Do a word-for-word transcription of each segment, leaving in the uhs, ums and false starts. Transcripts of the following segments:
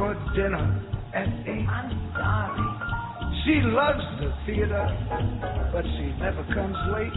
for dinner at eight. I'm sorry. She loves the theater, but she never comes late.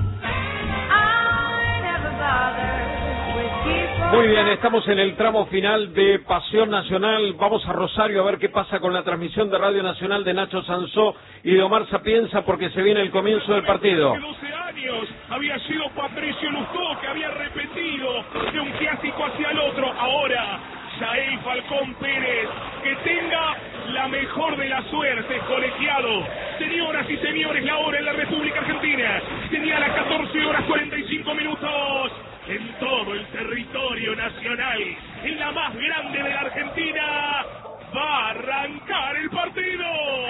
I never bother with people. Muy bien, estamos en el tramo final de Pasión Nacional. Vamos a Rosario a ver qué pasa con la transmisión de Radio Nacional de Nacho Sansó y de Omar Sapienza, porque se viene el comienzo del partido. doce años había sido Patricio Lustó, que había repetido de un clásico hacia el otro. Ahora, Yael Falcón Pérez, que tenga la mejor de las suertes, colegiado. Señoras y señores, la hora en la República Argentina señala catorce horas cuarenta y cinco minutos. En todo el territorio nacional, en la más grande de la Argentina, va a arrancar el partido.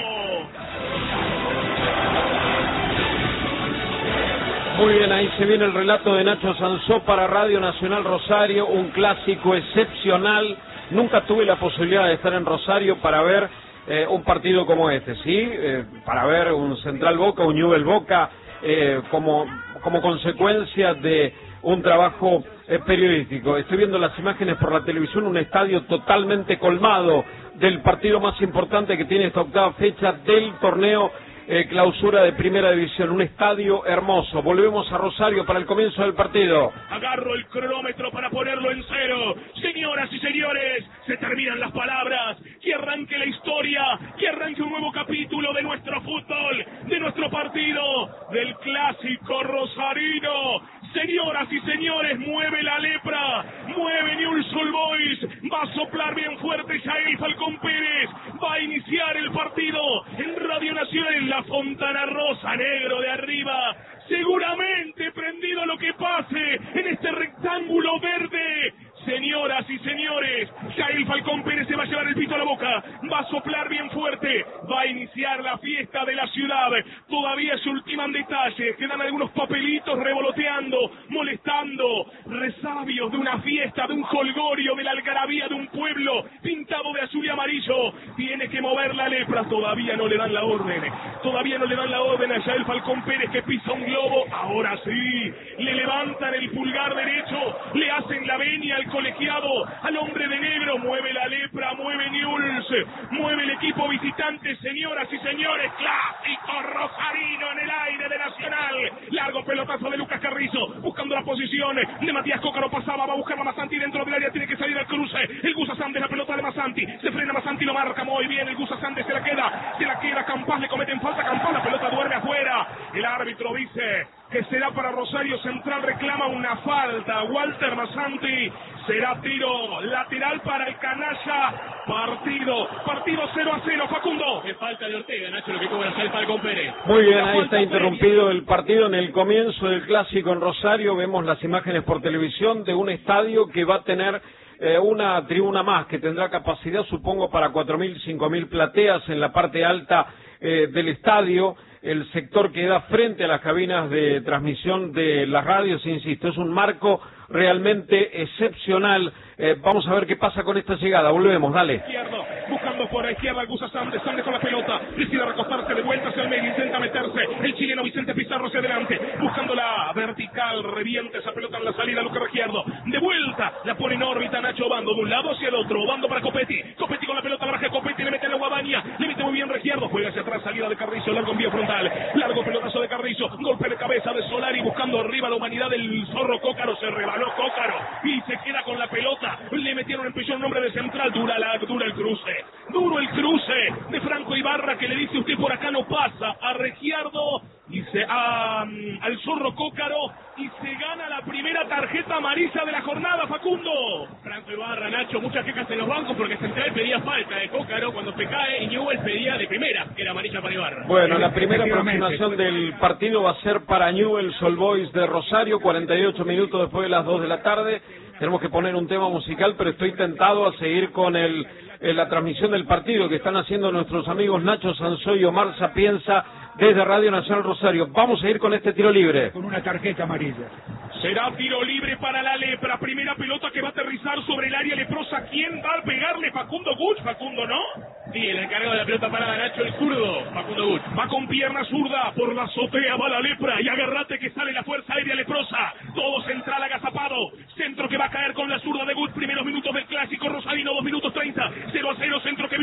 Muy bien, ahí se viene el relato de Nacho Sansó para Radio Nacional Rosario, un clásico excepcional. Nunca tuve la posibilidad de estar en Rosario para ver eh, un partido como este, ¿sí? Eh, para ver un Central Boca, un Newell's Boca, eh, como, como consecuencia de un trabajo eh, periodístico. Estoy viendo las imágenes por la televisión, un estadio totalmente colmado del partido más importante que tiene esta octava fecha del torneo Eh, clausura de Primera División, un estadio hermoso. Volvemos a Rosario para el comienzo del partido. Agarro el cronómetro para ponerlo en cero. Señoras y señores, se terminan las palabras. Que arranque la historia, que arranque un nuevo capítulo de nuestro fútbol, de nuestro partido, del clásico rosarino. Señoras y señores, mueve la lepra, mueve Newell's Old Boys, va a soplar bien fuerte Yael Falcón Pérez, va a iniciar el partido en Radio Nacional en la Fontana Rosa, negro de arriba, seguramente prendido lo que pase en este rectángulo verde. Señoras y señores, Yael Falcón Pérez se va a llevar el pito a la boca, va a soplar bien fuerte, va a iniciar la fiesta de la ciudad. Todavía se ultiman detalles, quedan algunos papelitos revoloteando, molestando, resabios de una fiesta, de un jolgorio, de la algarabía de un pueblo pintado de azul y amarillo. Tiene que mover la lepra, todavía no le dan la orden, todavía no le dan la orden a Yael Falcón Pérez, que pisa un globo. Ahora sí, le levantan el pulgar derecho, le hacen la venia al colegiado, al hombre de negro. Mueve la lepra, mueve Newell's, mueve el equipo visitante. Señoras y señores, clásico rosarino en el aire de Nacional. Largo pelotazo de Lucas Carrizo, buscando la posición de Matías Cócaro. Pasaba, va a buscar a Masanti dentro del área, tiene que salir al cruce. El Gusa Sandes, la pelota de Masanti, se frena Masanti, lo marca muy bien. El Gusa Sandes se la queda, se la queda Campás, le cometen falta Campás, la pelota duerme afuera. El árbitro dice que será para Rosario Central, reclama una falta. Walter Masanti, será tiro lateral para el canalla. Partido, partido cero a cero, Facundo. Qué falta de Ortega, Nacho, lo que cobra Yael Falcón Pérez. Muy bien, ahí está interrumpido el partido en el comienzo del clásico en Rosario. Vemos las imágenes por televisión de un estadio que va a tener eh, una tribuna más, que tendrá capacidad, supongo, para cuatro mil, cinco mil plateas en la parte alta eh, del estadio. El sector que da frente a las cabinas de transmisión de las radios, insisto, es un marco realmente excepcional. Eh, vamos a ver qué pasa con esta llegada. Volvemos, dale. Izquierdo, buscando por la izquierda, Gusa Sandes, Sandes con la pelota, decide recostarse de vuelta hacia el medio, intenta meterse, el chileno Vicente Pizarro hacia adelante, buscando la vertical, revienta esa pelota en la salida, Lucas Ricciardo, de vuelta, la pone en órbita Nacho Bando, de un lado hacia el otro, Bando para Copetti, Copetti con la pelota, baraja Copetti, le mete la Guadaña, le mete muy bien Ricciardo, juega hacia atrás, salida de Carrizo, largo envío frontal, largo pelotazo de Carrizo, golpe de cabeza de Solari, buscando arriba la humanidad del zorro Cócaro, se rebaló Cócaro, y se queda con la pelota, le metieron el pecho el nombre de central, dura, la, dura el cruce, duro el cruce de Franco Ibarra, que le dice usted por acá no pasa, a Ricciardo, y se, a, al zorro Cócaro, y se gana la primera tarjeta amarilla de la jornada, Facundo. Franco Ibarra, Nacho, muchas quejas en los bancos porque Central pedía falta de Cócaro cuando se cae y Newell's pedía de primera, que era amarilla para Ibarra. Bueno, la primera aproximación del partido va a ser para Newell's Old Boys de Rosario, cuarenta y ocho minutos después de las dos de la tarde. Tenemos que poner un tema musical, pero estoy tentado a seguir con el, eh, la transmisión del partido que están haciendo nuestros amigos Nacho Sansó y Omar Sapienza desde Radio Nacional Rosario. Vamos a ir con este tiro libre. Con una tarjeta amarilla. Será tiro libre para la lepra. Primera pelota que va a aterrizar sobre el área leprosa. ¿Quién va a pegarle? Facundo Guch. Facundo, ¿no? Sí, el encargado de la pelota parada, Nacho, el zurdo, Facundo Guch. Va con pierna zurda. Por la azotea va la lepra. Y agarrate que sale la fuerza aérea leprosa. Todo central agazapado. Centro que va a caer con la zurda de Guch. Primeros minutos del clásico rosarino. dos minutos treinta. cero a cero. Centro que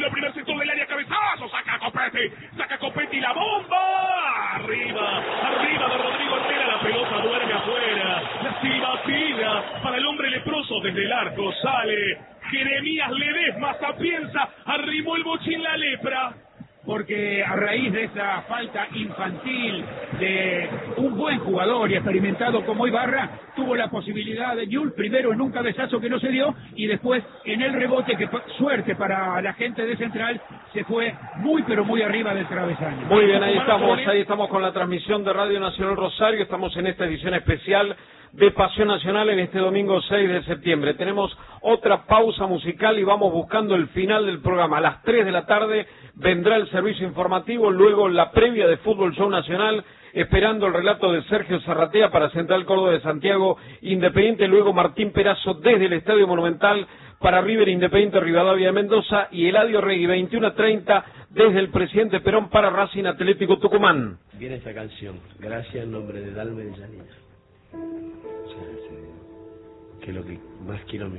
Nicolás Ledesma Sapienza arrimó el bochín la lepra. Porque a raíz de esa falta infantil de un buen jugador y experimentado como Ibarra, tuvo la posibilidad de Newell's, primero en un cabezazo que no se dio, y después en el rebote, que fue suerte para la gente de Central, se fue muy pero muy arriba del travesaño. Muy bien, ahí estamos, ahí estamos con la transmisión de Radio Nacional Rosario, estamos en esta edición especial de Pasión Nacional en este domingo seis de septiembre. Tenemos otra pausa musical y vamos buscando el final del programa. A las tres de la tarde vendrá el servicio informativo, luego la previa de Fútbol Show Nacional, esperando el relato de Sergio Zarratea para Central Córdoba de Santiago Independiente, luego Martín Perazo desde el Estadio Monumental para River Independiente Rivadavia de Mendoza y Eladio Regui veintiuno treinta desde el Presidente Perón para Racing Atlético Tucumán. Viene esta canción, gracias en nombre de Dalma y de Janina. Que es lo que más quiero en mi